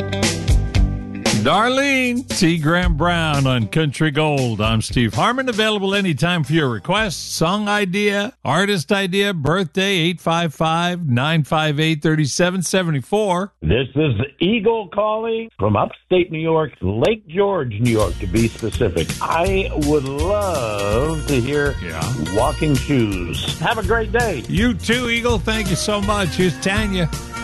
Darlene, T. Graham Brown on Country Gold. I'm Steve Harmon, available anytime for your requests, song idea, artist idea, birthday, 855-958-3774. This is Eagle calling from upstate New York, Lake George, New York, to be specific. I would love to hear Walking Shoes. Have a great day. You too, Eagle. Thank you so much. Here's Tanya.